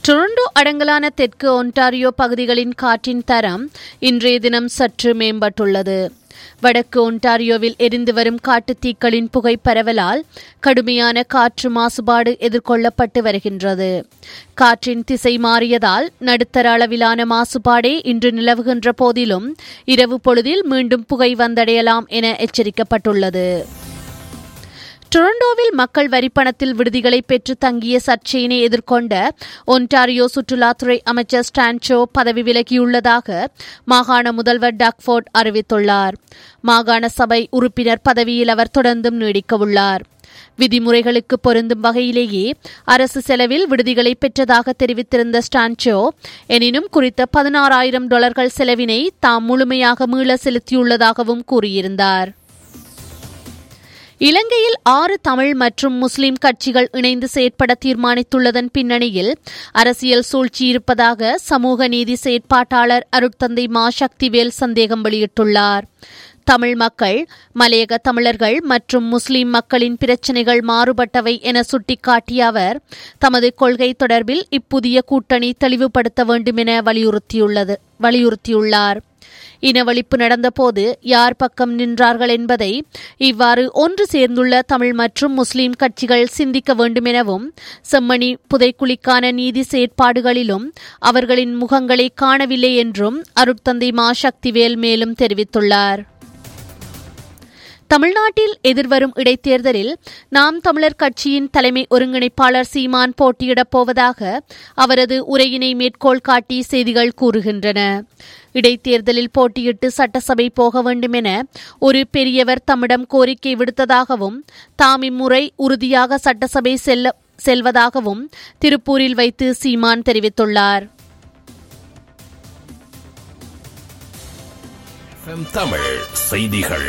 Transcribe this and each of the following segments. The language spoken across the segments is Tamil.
டொரண்டோ அடங்கலான தெற்கு ஒன்டாரியோ பகுதிகளின் காற்றின் தரம் இன்றைய தினம் சற்று மேம்பட்டுள்ளது. வடக்கு ஒன்டாரியோவில் எரிந்து வரும் காட்டுத்தீக்களின் புகை பரவலால் கடுமையான காற்று மாசுபாடு எதிர்கொள்ளப்பட்டு வருகின்றது. காற்றின் திசை மாறியதால் நடுத்தர அளவிலான மாசுபாடே இன்று நிலவுகின்ற போதிலும் இரவு பொழுதில் மீண்டும் புகை வந்தடையலாம் என எச்சரிக்கப்பட்டுள்ளது. டொரண்டோவில் மக்கள் வரிப்பணத்தில் விடுதிகளை பெற்று தங்கிய சர்ச்சையினை எதிர்கொண்ட ஒன்டாரியோ சுற்றுலாத்துறை அமைச்சர் ஸ்டான்சோ பதவி விலகியுள்ளதாக மாகாண முதல்வர் டக்ஃபோர்ட் அறிவித்துள்ளார். மாகாண சபை உறுப்பினர் பதவியில் அவர் தொடர்ந்தும் நீடிக்கவுள்ளார். விதிமுறைகளுக்கு பொருந்தும் வகையிலேயே அரசு செலவில் விடுதிகளை பெற்றதாக தெரிவித்திருந்த ஸ்டான்சோ, எனினும் குறித்த $16,000 செலவினை தாம் முழுமையாக மீள செலுத்தியுள்ளதாகவும் கூறியிருந்தார். இலங்கையில் 6 தமிழ் மற்றும் முஸ்லிம் கட்சிகள் இணைந்து செயற்பட தீர்மானித்துள்ளதன் பின்னணியில் அரசியல் சூழ்ச்சி இருப்பதாக சமூக நீதி செயற்பாட்டாளர் அருட்தந்தை மா சக்திவேல் சந்தேகம் வெளியிட்டுள்ளார். தமிழ் மக்கள், மலையக தமிழர்கள் மற்றும் முஸ்லிம் மக்களின் பிரச்சினைகள் மாறுபட்டவை என சுட்டிக்காட்டிய அவர், தமது கொள்கை தொடர்பில் இப்புதிய கூட்டணி தெளிவுபடுத்த வேண்டும் என வலியுறுத்தியுள்ளார். இனவழிப்பு நடந்தபோது யார் பக்கம் நின்றார்கள் என்பதை இவ்வாறு ஒன்று சேர்ந்துள்ள தமிழ் மற்றும் முஸ்லிம் கட்சிகள் சிந்திக்க வேண்டும் எனவும், செம்மணி புதைக்குழிக்கான நீதி செயற்பாடுகளிலும் அவர்களின் முகங்களை காணவில்லை என்றும் அருட்தந்தை மா சக்திவேல் மேலும் தெரிவித்துள்ளார். தமிழ்நாட்டில் எதிர்வரும் இடைத்தேர்தலில் நாம் தமிழர் கட்சியின் தலைமை ஒருங்கிணைப்பாளர் சீமான் போட்டியிடப் போவதாக அவரது உரையினை மேற்கோள் காட்டி செய்திகள் கூறுகின்றன. இடைத்தேர்தலில் போட்டியிட்டு சட்டசபை போக வேண்டும் என ஒரு பெரியவர் தம்மிடம் கோரிக்கை விடுத்ததாகவும், தாம் இம்முறை உறுதியாக சட்டசபை செல்வதாகவும் திருப்பூரில் வைத்து சீமான் தெரிவித்துள்ளார். தமிழ் செய்திகள்.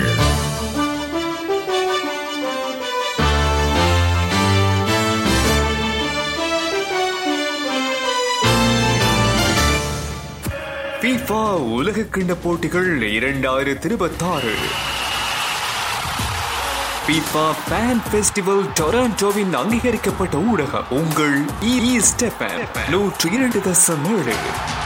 FIFA உலகக்கிண்ண போட்டிகள் 2026. FIFA Fan Festival டொரண்டோவின் அங்கீகரிக்கப்பட்ட ஊடகம் உங்கள் E-Step 102.7.